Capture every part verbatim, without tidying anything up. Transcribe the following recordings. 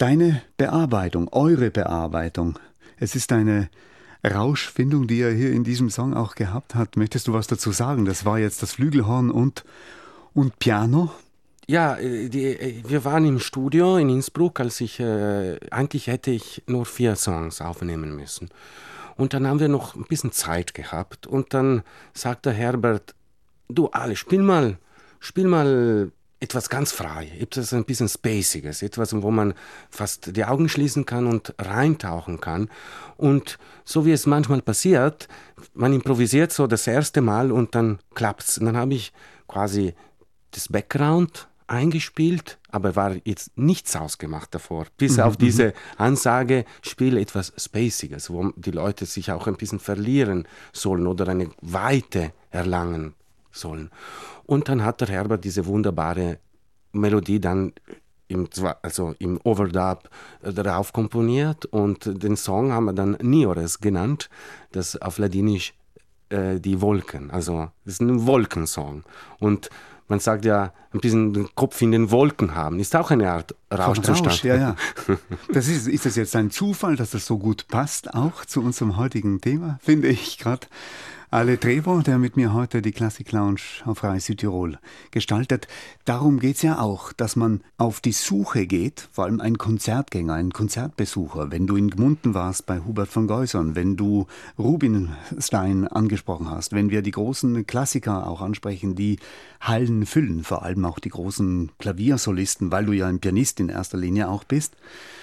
Deine Bearbeitung, eure Bearbeitung, es ist eine Rauschfindung, die er hier in diesem Song auch gehabt hat. Möchtest du was dazu sagen? Das war jetzt das Flügelhorn und, und Piano. Ja, äh, die, äh, wir waren im Studio in Innsbruck, als ich, äh, eigentlich hätte ich nur vier Songs aufnehmen müssen. Und dann haben wir noch ein bisschen Zeit gehabt. Und dann sagte Herbert, du Ale, spiel mal, spiel mal etwas ganz frei, etwas ein bisschen Spaciges, etwas, wo man fast die Augen schließen kann und reintauchen kann. Und so wie es manchmal passiert, man improvisiert so das erste Mal und dann klappt's. Und dann habe ich quasi das Background eingespielt, aber war jetzt nichts ausgemacht davor. Bis Mhm, auf mhm. diese Ansage, spiele etwas Spaciges, wo die Leute sich auch ein bisschen verlieren sollen oder eine Weite erlangen sollen. Und dann hat der Herbert diese wunderbare Melodie dann im, Zwa- also im Overdub äh, darauf komponiert und den Song haben wir dann Niores genannt, das auf Ladinisch äh, die Wolken, also das ist ein Wolkensong. Und man sagt ja, ein bisschen den Kopf in den Wolken haben, ist auch eine Art Von Rausch, Rauschzustand. ja, ja. Das ist, ist das jetzt ein Zufall, dass das so gut passt, auch zu unserem heutigen Thema, finde ich gerade. Ale Trevo, der mit mir heute die Klassik Lounge auf Rai Südtirol gestaltet. Darum geht's ja auch, dass man auf die Suche geht, vor allem ein Konzertgänger, ein Konzertbesucher. Wenn du in Gmunden warst bei Hubert von Geusern, wenn du Rubinstein angesprochen hast, wenn wir die großen Klassiker auch ansprechen, die Hallen füllen, vor allem auch die großen Klaviersolisten, weil du ja ein Pianist in erster Linie auch bist.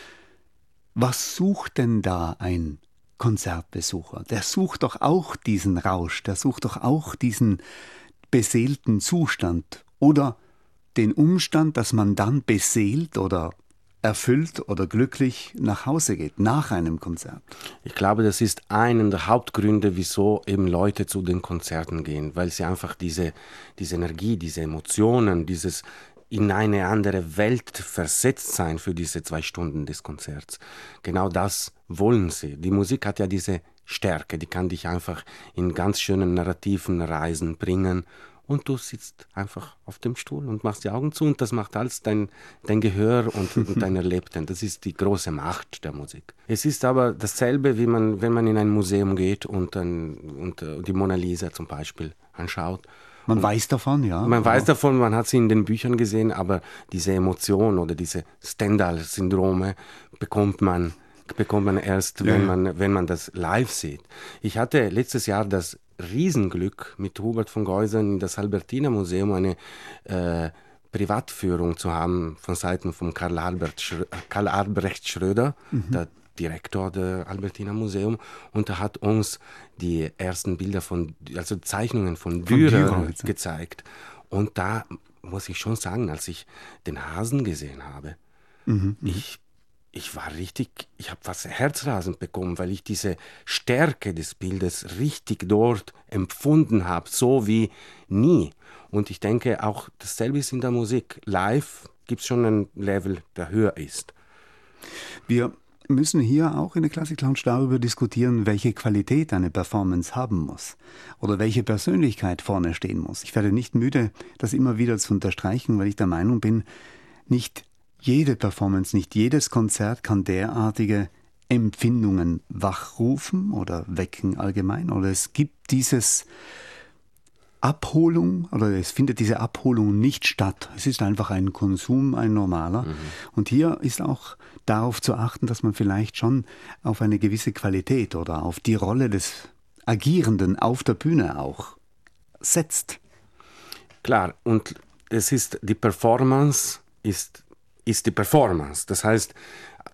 Was sucht denn da ein Konzertbesucher? Der sucht doch auch diesen Rausch, der sucht doch auch diesen beseelten Zustand oder den Umstand, dass man dann beseelt oder erfüllt oder glücklich nach Hause geht, nach einem Konzert. Ich glaube, das ist einer der Hauptgründe, wieso eben Leute zu den Konzerten gehen, weil sie einfach diese, diese Energie, diese Emotionen, dieses in eine andere Welt versetzt sein für diese zwei Stunden des Konzerts. Genau das wollen sie. Die Musik hat ja diese Stärke, die kann dich einfach in ganz schönen narrativen Reisen bringen und du sitzt einfach auf dem Stuhl und machst die Augen zu und das macht alles dein, dein Gehör und, und dein Erlebten. Das ist die große Macht der Musik. Es ist aber dasselbe, wie man, wenn man in ein Museum geht und, dann, und äh, die Mona Lisa zum Beispiel anschaut. Man Und weiß davon, ja, man weiß aber davon, man hat sie in den Büchern gesehen, aber diese Emotion oder diese Stendhal-Syndrome bekommt man, bekommt man erst, ja, wenn ja. man, wenn man das live sieht. Ich hatte letztes Jahr das Riesenglück, mit Hubert von Geusern in das Albertina Museum eine äh, Privatführung zu haben von Seiten von Karl, Albert Schrö- Karl Albrecht Schröder, Mhm. der Direktor des Albertina Museum, und er hat uns die ersten Bilder von, also Zeichnungen von Von Dürer Dürer gezeigt. gezeigt. Und da muss ich schon sagen, als ich den Hasen gesehen habe, Mhm. Mhm. ich, ich war richtig, ich habe fast Herzrasen bekommen, weil ich diese Stärke des Bildes richtig dort empfunden habe, so wie nie. Und ich denke auch dasselbe ist in der Musik. Live gibt es schon ein Level, der höher ist. Wir müssen hier auch in der Classic Lounge darüber diskutieren, welche Qualität eine Performance haben muss oder welche Persönlichkeit vorne stehen muss. Ich werde nicht müde, das immer wieder zu unterstreichen, weil ich der Meinung bin, nicht jede Performance, nicht jedes Konzert kann derartige Empfindungen wachrufen oder wecken allgemein. Oder es gibt dieses Abholung oder es findet diese Abholung nicht statt. Es ist einfach ein Konsum, ein normaler. Mhm. Und hier ist auch darauf zu achten, dass man vielleicht schon auf eine gewisse Qualität oder auf die Rolle des Agierenden auf der Bühne auch setzt. Klar, und es ist die Performance ist, ist die Performance. Das heißt,